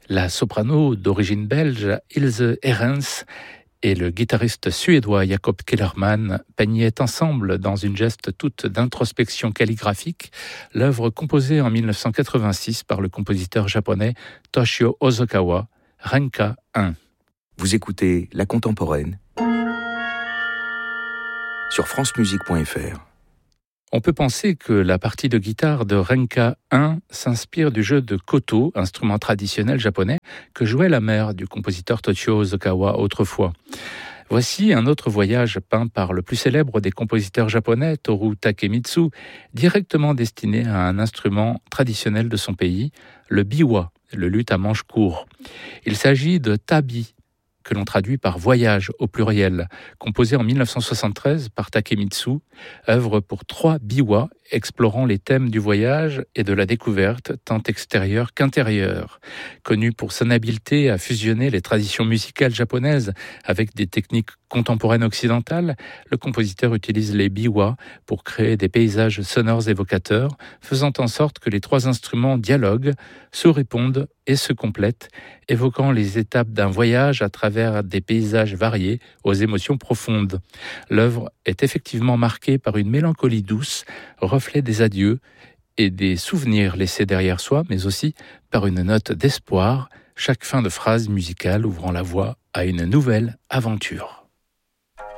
La soprano d'origine belge Ilse Herrens et le guitariste suédois Jakob Kellerman peignaient ensemble, dans une geste toute d'introspection calligraphique, l'œuvre composée en 1986 par le compositeur japonais Toshio Hosokawa, Renka 1. Vous écoutez La Contemporaine sur francemusique.fr. On peut penser que la partie de guitare de Renka 1 s'inspire du jeu de koto, instrument traditionnel japonais, que jouait la mère du compositeur Toshio Hosokawa autrefois. Voici un autre voyage peint par le plus célèbre des compositeurs japonais, Toru Takemitsu, directement destiné à un instrument traditionnel de son pays, le biwa, le luth à manche court. Il s'agit de tabi, que l'on traduit par voyage au pluriel, composé en 1973 par Takemitsu, œuvre pour 3 biwa explorant les thèmes du voyage et de la découverte, tant extérieure qu'intérieure. Connu pour son habileté à fusionner les traditions musicales japonaises avec des techniques contemporaines occidentales, le compositeur utilise les biwa pour créer des paysages sonores évocateurs, faisant en sorte que les 3 instruments dialoguent, se répondent et se complètent, évoquant les étapes d'un voyage à travers des paysages variés aux émotions profondes. L'œuvre est effectivement marquée par une mélancolie douce, reflet des adieux et des souvenirs laissés derrière soi, mais aussi par une note d'espoir, chaque fin de phrase musicale ouvrant la voie à une nouvelle aventure.